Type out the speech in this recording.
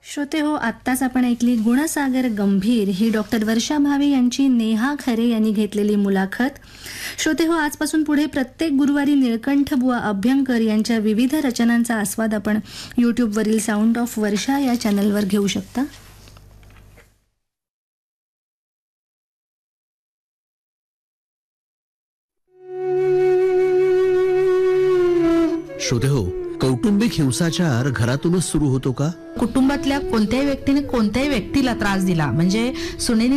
श्रोते हो, आत्ताच आपण ऐकली गुणसागर गंभीर ही डॉक्टर वर्षा भावे यांची नेहा खरे यांनी घेतलेली मुलाखत. श्रोते हो, आजपासून पुढे प्रत्येक गुरुवारी निळकंठ बुवा अभ्यंकर यांच्या विविध रचनांचा आस्वाद आपण यूट्यूबवरील साऊंड ऑफ वर्षा या चॅनलवर घेऊ शकता. श्रोते हो, कौटुंबिक हिंसाचार घरातूनच सुरू होतो का? कुटुंबातल्या कोणत्याही व्यक्तीने कोणत्याही व्यक्तीला त्रास दिला म्हणजे सुनेने